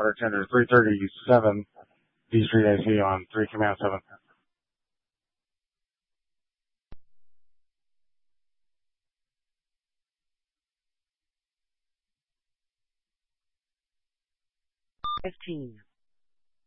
Water tender 337, D Street AC on 3 Command 7. $15.